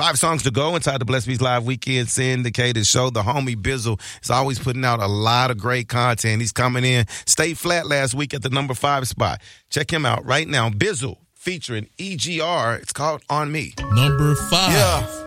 5 songs to go inside the Blessed Beats Live Weekend syndicated show. The homie Bizzle is always putting out a lot of great content. He's coming in. Stayed flat last week at the number 5 spot. Check him out right now. Bizzle featuring EGR. It's called On Me. Number 5. Yeah.